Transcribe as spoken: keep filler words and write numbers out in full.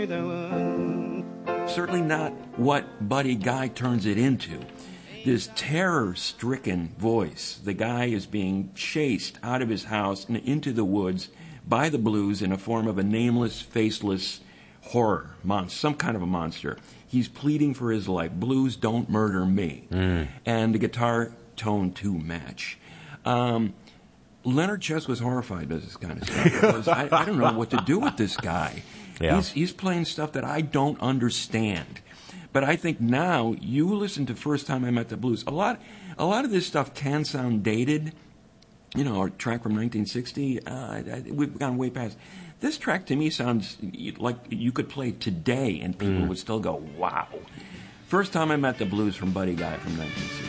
Certainly not what Buddy Guy turns it into. This terror-stricken voice. The guy is being chased out of his house and into the woods by the blues in a form of a nameless, faceless horror monster, some kind of a monster. He's pleading for his life. Blues, don't murder me. Mm. And the guitar tone to match. Um, Leonard Chess was horrified by this kind of stuff. Because I, I don't know what to do with this guy. Yeah. He's, he's playing stuff that I don't understand. But I think now, you listen to First Time I Met the Blues, a lot a lot of this stuff can sound dated. You know, our track from nineteen sixty, uh, we've gone way past. This track to me sounds like you could play today and people mm. would still go, wow. First Time I Met the Blues from Buddy Guy from nineteen sixty.